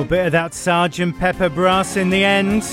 A bit of that Sergeant Pepper brass in the end.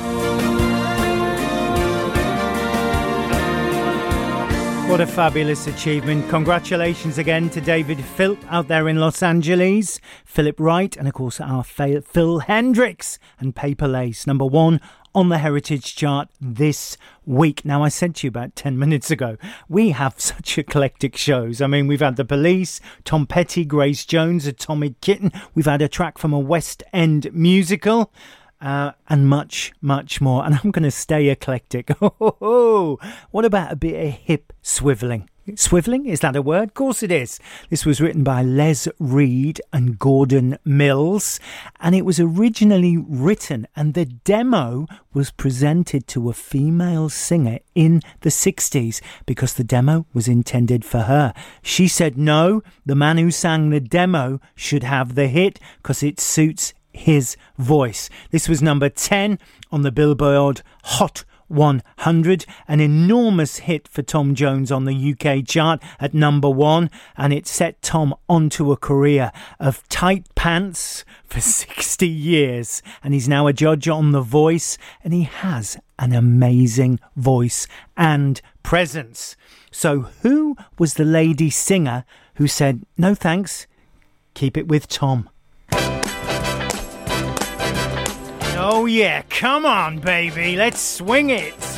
What a fabulous achievement. Congratulations again to David Philp out there in Los Angeles, Philip Wright, and of course our Phil Hendricks and Paper Lace, number 1 on the Heritage Chart this week. Now, I said to you about 10 minutes ago, we have such eclectic shows. I mean, we've had The Police, Tom Petty, Grace Jones, Atomic Kitten. We've had a track from a West End musical. And much, much more. And I'm going to stay eclectic. What about a bit of hip swiveling? Swiveling? Is that a word? Of course it is. This was written by Les Reed and Gordon Mills. And it was originally written, and the demo was presented to a female singer in the 60s because the demo was intended for her. She said no, the man who sang the demo should have the hit because it suits his voice. This was number 10 on the Billboard Hot 100, an enormous hit for Tom Jones on the UK chart at number 1, and it set Tom onto a career of tight pants for 60 years, and he's now a judge on The Voice, and he has an amazing voice and presence. So who was the lady singer who said, no thanks, keep it with Tom? Oh yeah, come on baby, let's swing it.